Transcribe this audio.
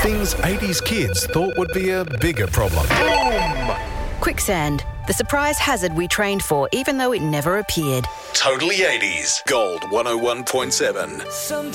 Things 80s kids thought would be a bigger problem. Quicksand, the surprise hazard we trained for even though it never appeared. Totally 80s. Gold 101.7.